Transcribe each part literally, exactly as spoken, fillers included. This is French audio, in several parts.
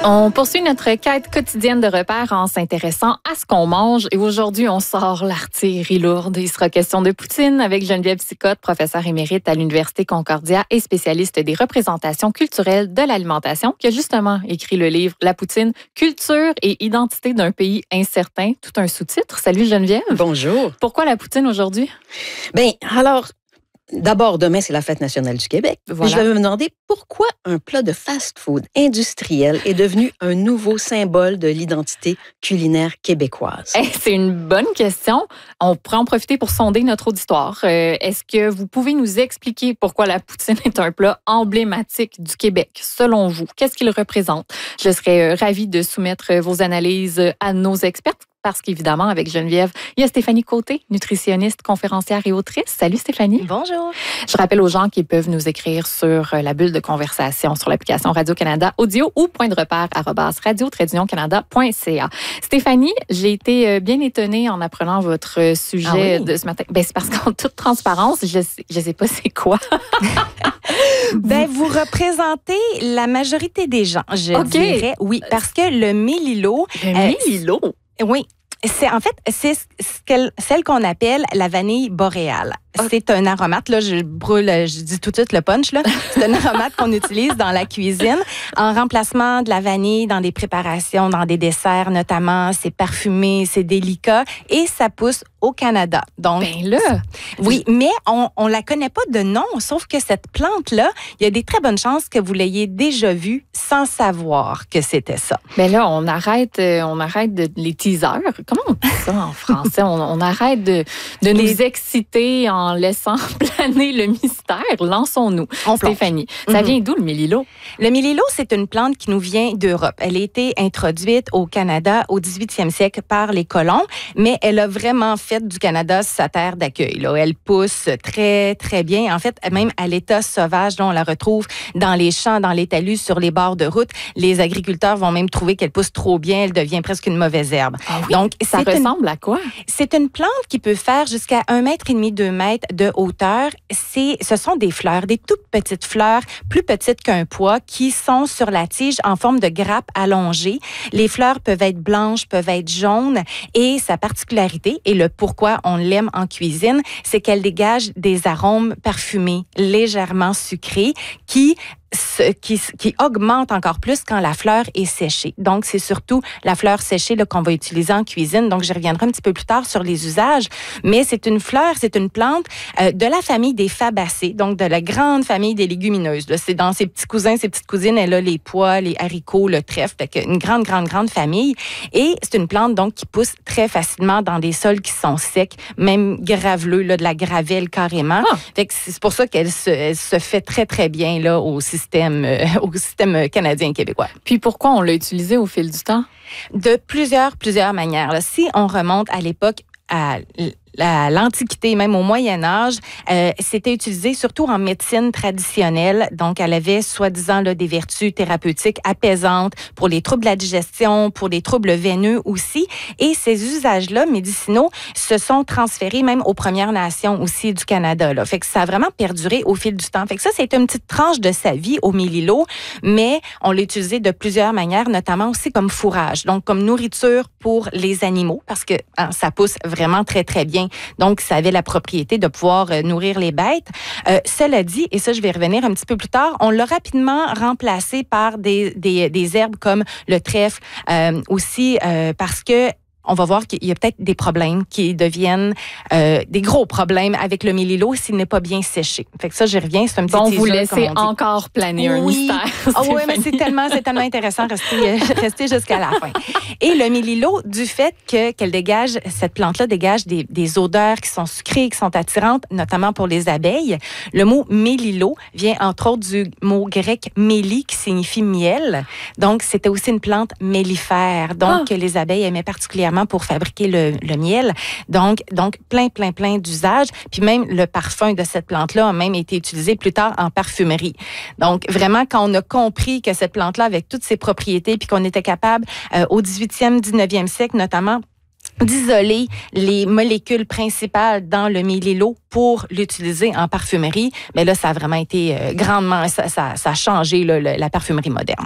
On poursuit notre quête quotidienne de repères en s'intéressant à ce qu'on mange. Et aujourd'hui, on sort l'artillerie lourde. Il sera question de poutine avec Geneviève Sicotte, professeure émérite à l'Université Concordia et spécialiste des représentations culturelles de l'alimentation, qui a justement écrit le livre La poutine, culture et identité d'un pays incertain. Tout un sous-titre. Salut Geneviève. Bonjour. Pourquoi la poutine aujourd'hui? Bien, alors... D'abord, demain, c'est la fête nationale du Québec. Voilà. Je vais me demander pourquoi un plat de fast-food industriel est devenu un nouveau symbole de l'identité culinaire québécoise. Hey, c'est une bonne question. On pourrait en profiter pour sonder notre auditoire. Euh, est-ce que vous pouvez nous expliquer pourquoi la poutine est un plat emblématique du Québec, selon vous? Qu'est-ce qu'il représente? Je serais ravie de soumettre vos analyses à nos expertes. Parce qu'évidemment, avec Geneviève, il y a Stéphanie Côté, nutritionniste, conférencière et autrice. Salut Stéphanie. Bonjour. Je rappelle aux gens qui peuvent nous écrire sur la bulle de conversation sur l'application Radio-Canada Audio ou point de repère arobase radio tiret canada point c a. Stéphanie, j'ai été bien étonnée en apprenant votre sujet ah oui? de ce matin. Ben, c'est parce qu'en toute transparence, je sais, je sais pas c'est quoi. ben, vous représentez la majorité des gens, je okay. dirais. Oui, parce que le mélilo... Le euh, mélilo? Oui. C'est, en fait, c'est celle qu'on appelle la vanille boréale. C'est un aromate, là, je brûle, je dis tout de suite le punch, là. C'est un aromate qu'on utilise dans la cuisine en remplacement de la vanille dans des préparations, dans des desserts notamment. C'est parfumé, c'est délicat et ça pousse au Canada. Donc, ben là! Oui, mais on on la connaît pas de nom, sauf que cette plante-là, il y a des très bonnes chances que vous l'ayez déjà vue sans savoir que c'était ça. Ben là, on arrête, on arrête de les teasers. Comment on dit ça en français? on, on arrête de, de nous les... exciter en En laissant planer le mystère. Lançons-nous. On Stéphanie, plonge. Ça vient d'où le mélilo? Le mélilo, c'est une plante qui nous vient d'Europe. Elle a été introduite au Canada au dix-huitième siècle par les colons, mais elle a vraiment fait du Canada sa terre d'accueil. Là. Elle pousse très, très bien. En fait, même à l'état sauvage, là, on la retrouve dans les champs, dans les talus, sur les bords de route. Les agriculteurs vont même trouver qu'elle pousse trop bien. Elle devient presque une mauvaise herbe. Ah oui? Donc, ça ressemble une... à quoi? C'est une plante qui peut faire jusqu'à un mètre et demi, deux mètres de hauteur. C'est, ce sont des fleurs, des toutes petites fleurs, plus petites qu'un pois, qui sont sur la tige en forme de grappe allongée. Les fleurs peuvent être blanches, peuvent être jaunes, et sa particularité, et le pourquoi on l'aime en cuisine, c'est qu'elle dégage des arômes parfumés, légèrement sucrés, qui Ce qui, qui augmente encore plus quand la fleur est séchée. Donc, c'est surtout la fleur séchée là, qu'on va utiliser en cuisine. Donc, je reviendrai un petit peu plus tard sur les usages. Mais c'est une fleur, c'est une plante euh, de la famille des fabacées, donc de la grande famille des légumineuses. Là. C'est dans ses petits cousins, ses petites cousines, elle a les pois, les haricots, le trèfle. Fait que une grande, grande, grande famille. Et c'est une plante donc qui pousse très facilement dans des sols qui sont secs, même graveleux, là, de la gravelle carrément. Ah. Fait que c'est pour ça qu'elle se, elle se fait très, très bien là, au système Système, euh, au système canadien et québécois. Puis pourquoi on l'a utilisé au fil du temps? De plusieurs, plusieurs manières. Là. Si on remonte à l'époque, à à l'Antiquité, même au Moyen Âge, euh, c'était utilisé surtout en médecine traditionnelle. Donc, elle avait soi-disant là, des vertus thérapeutiques apaisantes pour les troubles de la digestion, pour les troubles veineux aussi. Et ces usages-là médicinaux se sont transférés même aux Premières Nations aussi du Canada. Là. Fait que ça a vraiment perduré au fil du temps. Fait que ça, c'est une petite tranche de sa vie au mélilo, mais on l'a utilisé de plusieurs manières, notamment aussi comme fourrage, donc comme nourriture pour les animaux, parce que hein, ça pousse vraiment très, très bien. Donc, ça avait la propriété de pouvoir euh, nourrir les bêtes. Euh, cela dit, et ça, je vais revenir un petit peu plus tard, on l'a rapidement remplacé par des, des, des herbes comme le trèfle, euh, aussi euh, parce que on va voir qu'il y a peut-être des problèmes qui deviennent euh, des gros problèmes avec le mélilo s'il n'est pas bien séché. Fait que ça, j'y reviens, c'est un petit bon, teaser, vous laissez comme on dit. Encore planer oui. un mystère. Ah oui, mais c'est tellement, c'est tellement intéressant de rester, rester jusqu'à la fin. Et le mélilo, du fait que qu'elle dégage, cette plante-là dégage des, des odeurs qui sont sucrées, qui sont attirantes, notamment pour les abeilles. Le mot mélilo vient entre autres du mot grec méli, qui signifie miel. Donc, c'était aussi une plante mellifère, donc ah. les abeilles aimaient particulièrement pour fabriquer le, le miel. Donc, donc, plein, plein, plein d'usages. Puis même le parfum de cette plante-là a même été utilisé plus tard en parfumerie. Donc, vraiment, quand on a compris que cette plante-là, avec toutes ses propriétés, puis qu'on était capable, euh, au dix-huitième, dix-neuvième siècle notamment, d'isoler les molécules principales dans le mélilo pour l'utiliser en parfumerie, mais là, ça a vraiment été euh, grandement, ça, ça, ça a changé là, le, la parfumerie moderne.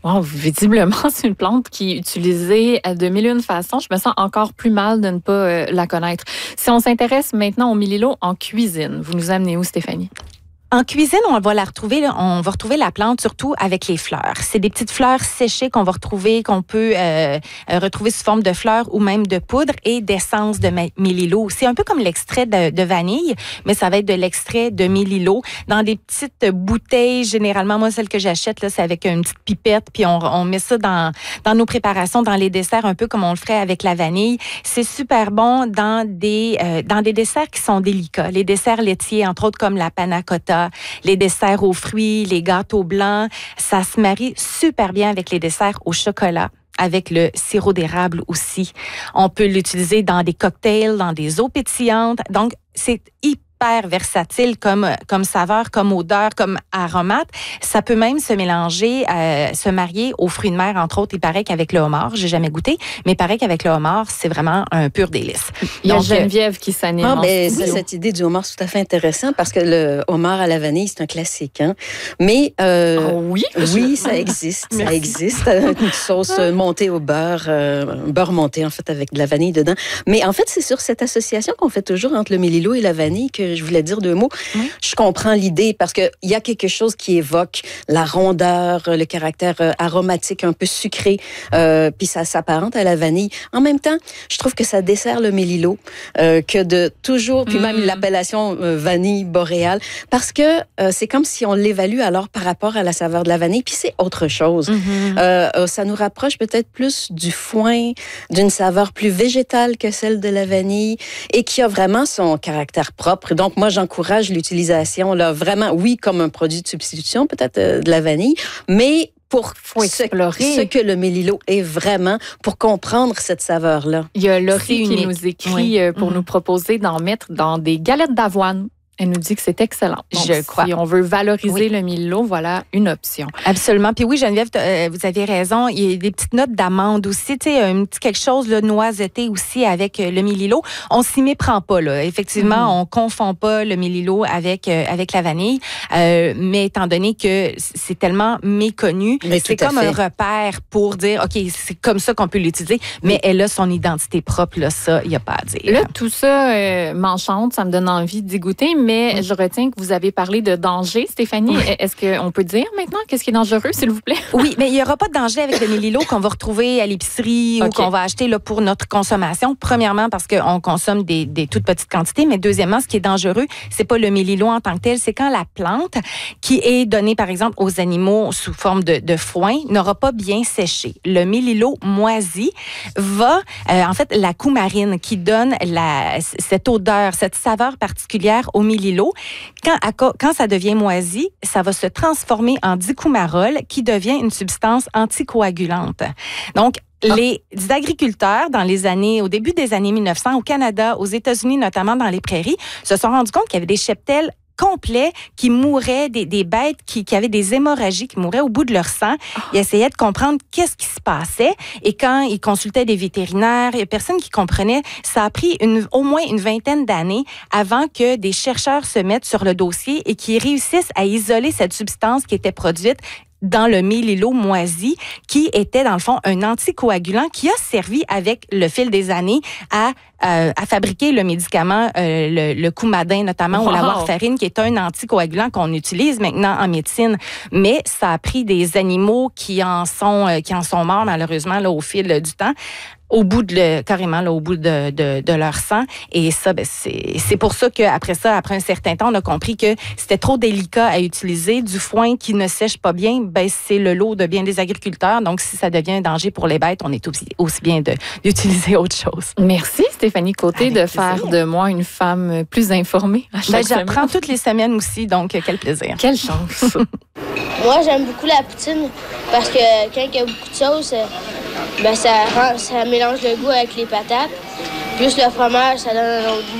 Wow, visiblement, c'est une plante qui est utilisée de mille et une façons. Je me sens encore plus mal de ne pas euh, la connaître. Si on s'intéresse maintenant au mélilo en cuisine, vous nous amenez où, Stéphanie? En cuisine, on va la retrouver, là, on va retrouver la plante surtout avec les fleurs. C'est des petites fleurs séchées qu'on va retrouver, qu'on peut euh, retrouver sous forme de fleurs ou même de poudre et d'essence de mélilo. C'est un peu comme l'extrait de, de vanille, mais ça va être de l'extrait de mélilo dans des petites bouteilles. Généralement, moi, celle que j'achète, là, c'est avec une petite pipette, puis on, on met ça dans, dans nos préparations, dans les desserts, un peu comme on le ferait avec la vanille. C'est super bon dans des, euh, dans des desserts qui sont délicats. Les desserts laitiers, entre autres comme la panna cotta, les desserts aux fruits, les gâteaux blancs. Ça se marie super bien avec les desserts au chocolat, avec le sirop d'érable aussi. On peut l'utiliser dans des cocktails, dans des eaux pétillantes. Donc, c'est hyper versatile comme, comme saveur, comme odeur, comme aromate. Ça peut même se mélanger, euh, se marier aux fruits de mer, entre autres. Il paraît qu'avec le homard, j'ai jamais goûté, mais il paraît qu'avec le homard, c'est vraiment un pur délice. Il y a Donc, Geneviève qui s'anime. Ah, ben, cette idée du homard, c'est tout à fait intéressant parce que le homard à la vanille, c'est un classique. Hein? Mais euh, oh, oui, oui, ça existe. Ça existe. Une sauce montée au beurre, euh, un beurre monté en fait avec de la vanille dedans. Mais en fait, c'est sur cette association qu'on fait toujours entre le mélilo et la vanille que je voulais dire deux mots. Oui. Je comprends l'idée parce qu'il y a quelque chose qui évoque la rondeur, le caractère aromatique un peu sucré, euh, puis ça s'apparente à la vanille. En même temps, je trouve que ça dessert le mélilo euh, que de toujours, puis mmh. même l'appellation euh, vanille boréale, parce que euh, c'est comme si on l'évalue alors par rapport à la saveur de la vanille, puis c'est autre chose. Mmh. Euh, ça nous rapproche peut-être plus du foin, d'une saveur plus végétale que celle de la vanille et qui a vraiment son caractère propre. Donc, moi, j'encourage l'utilisation, là, vraiment, oui, comme un produit de substitution, peut-être euh, de la vanille, mais pour ce, ce que le mélilo est vraiment, pour comprendre cette saveur-là. Il y a Laurie qui nous écrit oui. pour mm-hmm. nous proposer d'en mettre dans des galettes d'avoine. Elle nous dit que c'est excellent. Donc, je crois. Si on veut valoriser oui. le mélilo, voilà une option. Absolument. Puis oui, Geneviève, euh, vous avez raison. Il y a des petites notes d'amande aussi. Tu sais, un petit quelque chose de noisetté aussi avec euh, le mélilo. On s'y méprend pas, là. Effectivement, mm. on confond pas le mélilo avec, euh, avec la vanille. Euh, mais étant donné que c'est tellement méconnu, mais c'est comme fait. un repère pour dire, OK, c'est comme ça qu'on peut l'utiliser. Mais oui. elle a son identité propre, là. Ça, il n'y a pas à dire. Là, tout ça euh, m'enchante. Ça me donne envie d'y goûter. Mais je retiens que vous avez parlé de danger, Stéphanie. Oui. Est-ce qu'on peut dire maintenant qu'est-ce qui est dangereux, s'il vous plaît? Oui, mais il n'y aura pas de danger avec le mélilo qu'on va retrouver à l'épicerie okay. ou qu'on va acheter là, pour notre consommation. Premièrement, parce qu'on consomme des, des toutes petites quantités. Mais deuxièmement, ce qui est dangereux, c'est pas le mélilo en tant que tel, c'est quand la plante qui est donnée, par exemple, aux animaux sous forme de, de foin n'aura pas bien séché. Le mélilo moisi va, euh, en fait, la coumarine qui donne la, cette odeur, cette saveur particulière au mélilo. Mélilo, quand, quand ça devient moisi, ça va se transformer en dicoumarol qui devient une substance anticoagulante. Donc, les agriculteurs, dans les années, au début des années mille neuf cents, au Canada, aux États-Unis, notamment dans les prairies, se sont rendus compte qu'il y avait des cheptels complets qui mouraient, des, des bêtes qui, qui avaient des hémorragies, qui mouraient au bout de leur sang. Oh. Ils essayaient de comprendre qu'est-ce qui se passait. Et quand ils consultaient des vétérinaires, il y a personne qui comprenait. Ça a pris une, au moins une vingtaine d'années avant que des chercheurs se mettent sur le dossier et qu'ils réussissent à isoler cette substance qui était produite dans le mélilo moisi, qui était, dans le fond, un anticoagulant qui a servi, avec le fil des années, à, euh, à fabriquer le médicament, euh, le, le coumadin, notamment, wow. ou la warfarine, qui est un anticoagulant qu'on utilise maintenant en médecine. Mais ça a pris des animaux qui en sont, euh, qui en sont morts, malheureusement, là, au fil du temps. Au bout de le, carrément là, au bout de, de, de leur sang. Et ça, ben, c'est, c'est pour ça qu'après ça, après un certain temps, on a compris que c'était trop délicat à utiliser. Du foin qui ne sèche pas bien, ben, c'est le lot de bien des agriculteurs. Donc, si ça devient un danger pour les bêtes, on est aussi, aussi bien de, d'utiliser autre chose. Merci, Stéphanie Côté, Avec de plaisir. faire de moi une femme plus informée à chaque ben, semaine. J'apprends toutes les semaines aussi, donc quel plaisir. Quelle chance. Moi, j'aime beaucoup la poutine parce que quand il y a beaucoup de sauce, ben, ça, rend, ça mélange le goût avec les patates. Plus le fromage, ça donne un autre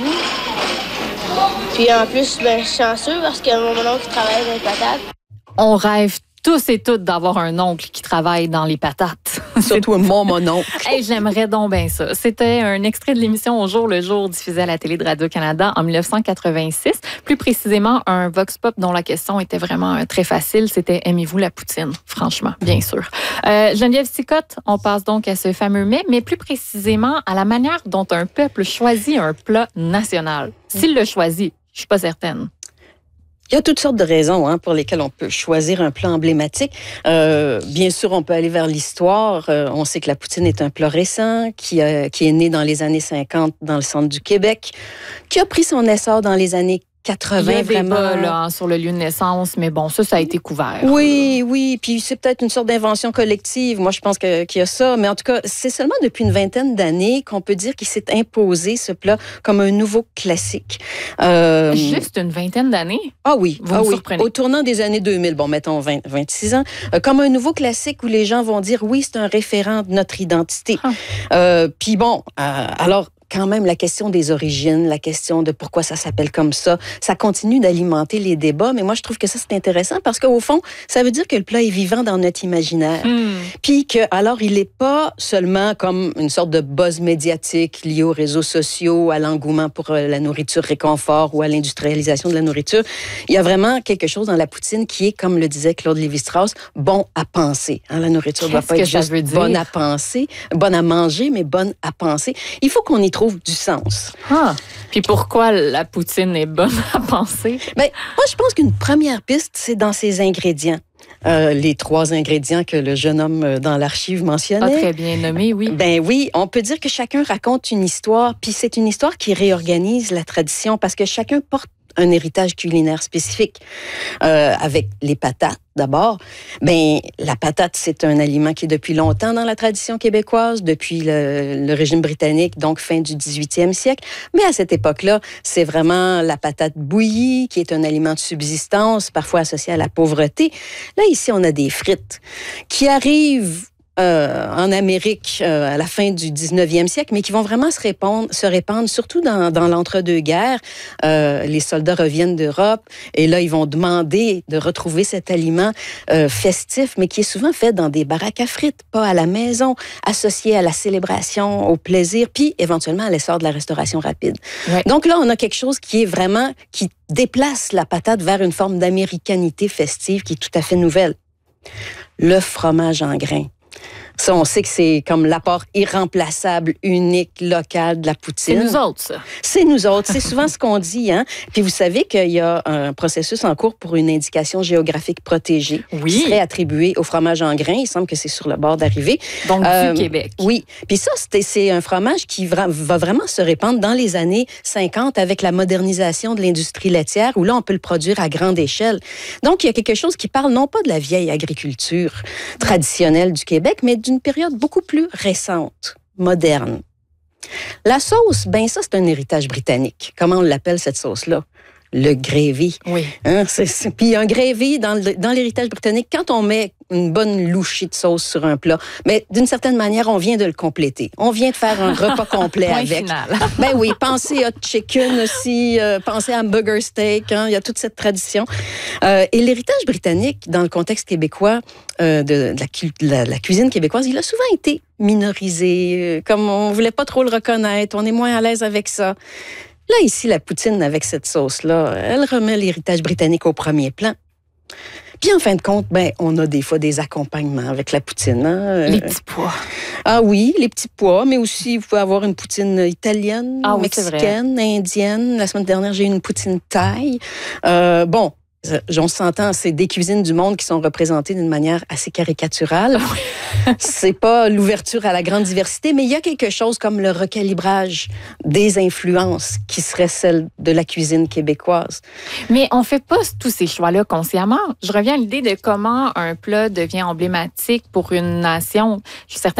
goût. Puis en plus, ben, je suis chanceux parce que mon oncle travaille dans les patates. On rêve tous et toutes d'avoir un oncle qui travaille dans les patates. Surtout mon mononcle. Hey, j'aimerais donc bien ça. C'était un extrait de l'émission Au jour le jour diffusée à la télé de Radio-Canada en dix-neuf cent quatre-vingt-six. Plus précisément, un vox pop dont la question était vraiment euh, très facile. C'était « Aimez-vous la poutine? » Franchement, bien sûr. Euh, Geneviève Sicotte, on passe donc à ce fameux mets, mais plus précisément à la manière dont un peuple choisit un plat national. S'il le choisit, je suis pas certaine. Il y a toutes sortes de raisons hein, pour lesquelles on peut choisir un plat emblématique. Euh, bien sûr, on peut aller vers l'histoire. Euh, on sait que la poutine est un plat récent qui, a, qui est né dans les années cinquante dans le centre du Québec, qui a pris son essor dans les années quatre-vingts, il y a vraiment. débat, là, sur le lieu de naissance, mais bon, ça, ça a été couvert. Oui, oui, puis c'est peut-être une sorte d'invention collective. Moi, je pense que, qu'il y a ça, mais en tout cas, c'est seulement depuis une vingtaine d'années qu'on peut dire qu'il s'est imposé, ce plat, comme un nouveau classique. Euh... Juste une vingtaine d'années? Ah oui, vous ah me oui. surprenez. Au tournant des années deux mille, bon, mettons vingt, vingt-six ans, euh, comme un nouveau classique où les gens vont dire, oui, c'est un référent de notre identité. Ah. Euh, puis bon, euh, alors, quand même, la question des origines, la question de pourquoi ça s'appelle comme ça, ça continue d'alimenter les débats, mais moi, je trouve que ça, c'est intéressant parce qu'au fond, ça veut dire que le plat est vivant dans notre imaginaire. Mm. Puis que, alors, il n'est pas seulement comme une sorte de buzz médiatique lié aux réseaux sociaux, à l'engouement pour la nourriture réconfort ou à l'industrialisation de la nourriture. Il y a vraiment quelque chose dans la poutine qui est, comme le disait Claude Lévi-Strauss, bon à penser. Hein, la nourriture ne doit pas être juste bonne à penser, bonne à manger, mais bonne à penser. Il faut qu'on y trouve du sens. Ah. Puis pourquoi la poutine est bonne à penser? Bien, moi, je pense qu'une première piste, c'est dans ses ingrédients. Euh, les trois ingrédients que le jeune homme dans l'archive mentionnait. Ah, très bien nommé, oui. Ben oui, on peut dire que chacun raconte une histoire, puis c'est une histoire qui réorganise la tradition parce que chacun porte un héritage culinaire spécifique. Euh, avec les patates, d'abord, ben la patate, c'est un aliment qui est depuis longtemps dans la tradition québécoise, depuis le, le régime britannique, donc fin du dix-huitième siècle. Mais à cette époque-là, c'est vraiment la patate bouillie, qui est un aliment de subsistance, parfois associé à la pauvreté. Là, ici, on a des frites qui arrivent Euh, en Amérique euh, à la fin du dix-neuvième siècle, mais qui vont vraiment se répandre, se répandre surtout dans, dans l'entre-deux-guerres. Euh, les soldats reviennent d'Europe et là, ils vont demander de retrouver cet aliment euh, festif, mais qui est souvent fait dans des baraques à frites, pas à la maison, associé à la célébration, au plaisir, puis éventuellement à l'essor de la restauration rapide. Ouais. Donc là, on a quelque chose qui est vraiment, qui déplace la patate vers une forme d'américanité festive qui est tout à fait nouvelle. Le fromage en grains. Ça, on sait que c'est comme l'apport irremplaçable, unique, local de la poutine. C'est nous autres, ça. C'est nous autres. C'est souvent ce qu'on dit. Hein? Puis vous savez qu'il y a un processus en cours pour une indication géographique protégée oui. qui serait attribuée au fromage en grains. Il semble que c'est sur le bord d'arrivée. Donc, euh, du Québec. Oui. Puis ça, c'est, c'est un fromage qui va vraiment se répandre dans les années cinquante avec la modernisation de l'industrie laitière où là, on peut le produire à grande échelle. Donc, il y a quelque chose qui parle non pas de la vieille agriculture traditionnelle du Québec, mais d'une période beaucoup plus récente, moderne. La sauce, ben ça, c'est un héritage britannique. Comment on l'appelle, cette sauce-là? Le gravy. Oui. Hein, c'est, c'est... Puis un gravy, dans, le, dans l'héritage britannique, quand on met une bonne louchée de sauce sur un plat, mais d'une certaine manière, on vient de le compléter. On vient de faire un repas complet Point avec. Final. Ben oui, pensez à chicken aussi, euh, pensez à hamburger steak, hein, il y a toute cette tradition. Euh, et l'héritage britannique, dans le contexte québécois, euh, de, de, la, de, la, de la cuisine québécoise, il a souvent été minorisé, euh, comme on voulait pas trop le reconnaître, on est moins à l'aise avec ça. Là, ici, la poutine avec cette sauce-là, elle remet l'héritage britannique au premier plan. Puis, en fin de compte, ben, on a des fois des accompagnements avec la poutine. Hein? Les petits pois. Ah oui, les petits pois, mais aussi, vous pouvez avoir une poutine italienne, ah, oui, mexicaine, indienne. La semaine dernière, j'ai eu une poutine thaï. Euh, bon, on s'entend, c'est des cuisines du monde qui sont représentées d'une manière assez caricaturale. C'est pas l'ouverture à la grande diversité, mais il y a quelque chose comme le recalibrage des influences qui serait celle de la cuisine québécoise. Mais on fait pas tous ces choix-là consciemment. Je reviens à l'idée de comment un plat devient emblématique pour une nation. Je suis certaine